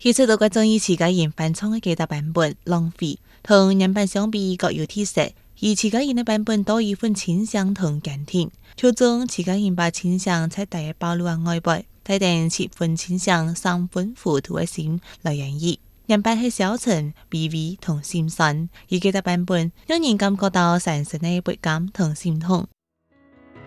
其實到嗰種以自家人翻唱嘅幾大版本，浪費同人版相比各有特色，而自家人嘅版本多一份清香同甘甜，就將自家人把清香在大嘅暴露喺外背，帶定7分清香3分糊塗嘅心來演繹。人版係小陳、微微同心酸，而幾大版本讓人感覺到產生嘅倍感同心痛。